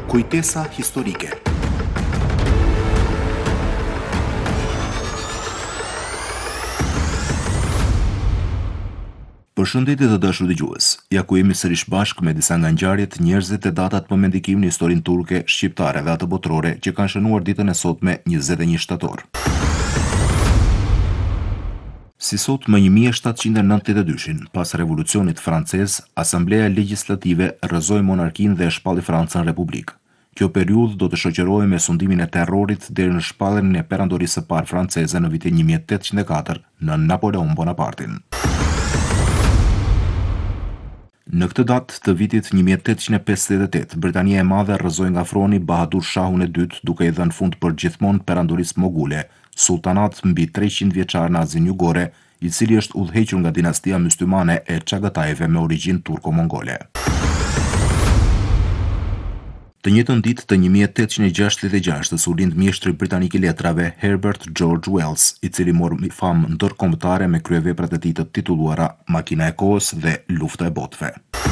Kujtesa historike. Përshëndetje të dashur dëgjues. Ja ku jemi sërish bashkë me disa nga ngjarjet, njerëzit e datat më mendikim në historinë turke, shqiptare dhe atë botërore që kanë shënuar ditën e sotme 21 shtator. Si sot më 1792-shin, pas revolucionit francez, Asambleja Legjislative rrëzoi monarkinë dhe e shpalli Francën republik. Kjo periudhë do të shoqërohej me sundimin e terrorit deri në shpalljen e perandorisë së parë franceze në vitin 1804 në Napoleon Bonapartin. Në këtë datë të vitit 1858, Britania e Madhe rrëzoi nga froni Bahadur Shahun e dytë duke i dhënë fund përgjithmonë perandorisë mogule, sultanat mbi 300 vjeçar në Azinë Jugore, i cili është udhëhequr nga dinastia myslimane e Çagatajeve me origjinë turko-mongole. Të njëjtën ditë të 1866 u lind mjeshtri britanik i letrave Herbert George Wells, i cili mori famë ndërkombëtare me kryeveprat e tij të titulluara Makina e kohës dhe Lufta e botëve.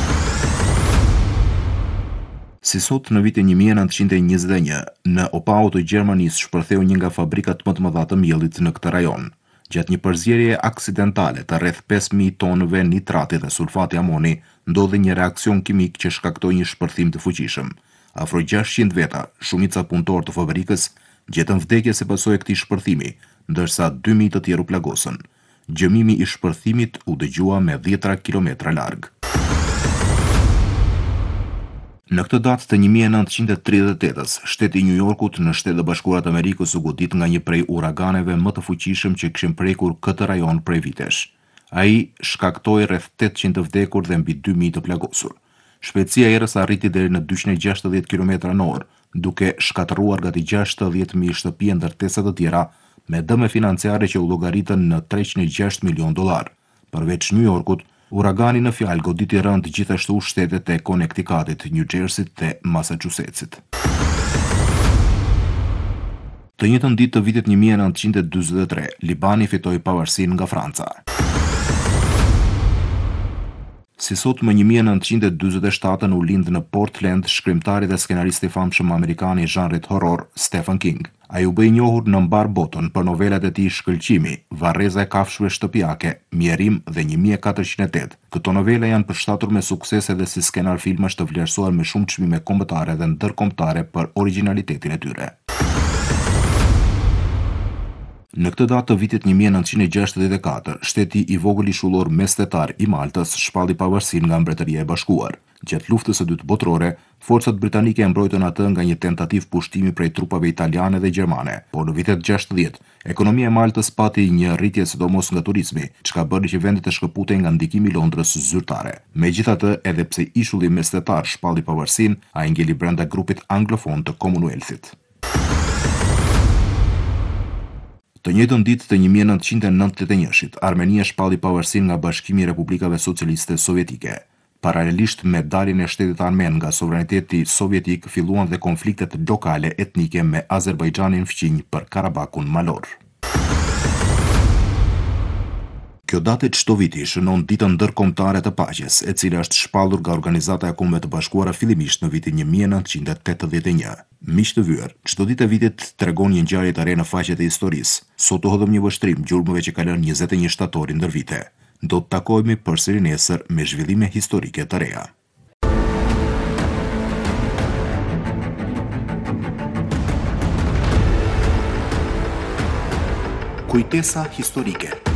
Si sot në vitin 1921, në Opau të Gjermanisë shpërtheu një nga fabrikat më të mëdha të miellit në këtë rajon. Gjatë një përzierje aksidentale të rreth 5000 tonëve nitrati dhe sulfati amoni, ndodhi një reakcion kimik që shkaktoi një shpërthim të fuqishëm. Afro 600 veta, shumica punëtorë të fabrikës, gjetën vdekje si pasojë e këtij shpërthimi, ndërsa 2000 të tjerë u plagosën. Gjëmimi i shpërthimit u dëgjua me 10 kilometra larg. Në këtë datë të 1938-s, shteti i New Yorkut në Shtetet e Bashkuara të Amerikës u godit nga një prej uraganeve më të fuqishëm që kishin prekur këtë rajon prej vitesh. Ai shkaktoi rreth 800 të vdekur dhe mbi 2000 të plagosur. Shpejtësia e erës arriti deri në 260 km/h, duke shkatëruar gati 60.000 shtëpi e ndërtesa të tjera, me dëme financiare që u llogaritën në $306 milion. Përveç New Yorkut, uragani në fjalë goditi rënd gjithashtu shtetet e Connecticutit, New Jerseyt dhe Massachusettsit. Të njëjtën ditë të vitit 1943, Libani fitoi pavarësinë nga Franca. Si sot më 1947 u lind në Portland shkrimtari dhe skenaristi i famshëm amerikan i zhanrit horror Stephen King. Ai u bë i njohur në mbar botën për novelat e tij Shkëlqimi, Varreza e kafshëve shtëpiake, Mjerim dhe 1408. Këto novela janë përshtatur me sukses edhe si skenar filmash të vlerësuar me shumë çmime kombëtare dhe ndërkombëtare për origjinalitetin e tyre. Në këtë datë të vitit 1964, shteti i vogël ishullor messtetar i Maltës shpalli pavarësinë nga Mbretëria e Bashkuar. Gjatë luftës së dytë botërore, forcat britanike e mbrojtën atë nga një tentativë pushtimi prej trupave italiane dhe gjermane, por në vitet 60, ekonomia e Maltës pati një rritje sidomos nga turizmi, çka bëri që vendi të shkëputej nga ndikimi i Londrës zyrtare. Megjithatë, edhe pse ishulli messtetar shpalli pavarësinë, ai ngeli brenda grupit anglofon të Commonwealthit. Të njëjtën ditë të 1991-shit, Armenia shpalli pavarësinë nga Bashkimi i Republikave Socialiste Sovjetike. Paralelisht me daljen e shtetit armen nga sovraniteti sovjetik, filluan dhe konfliktet lokale etnike me Azerbajxhanin fqinj për Karabakun malor. Kjo datë çdo viti shënon ditën ndërkombëtare të paqes, e cila është shpallur nga Organizata e Kombeve të Bashkuara fillimisht në vitin 1981. Miq të vyer, çdo ditë e vitit tregon një ngjarje të re në faqet e historisë. Sot u hodhëm një vështrim gjurmëve që ka lënë 21 shtatori ndër vite. Do të takohemi përsëri nesër me zhvillime historike të reja. Kujtesa historike.